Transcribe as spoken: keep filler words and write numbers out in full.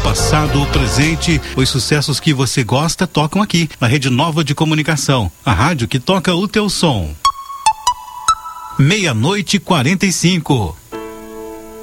passado ou presente, os sucessos que você gosta tocam aqui, na Rede Nova de Comunicação, a rádio que toca o teu som. Meia-noite e quarenta e cinco.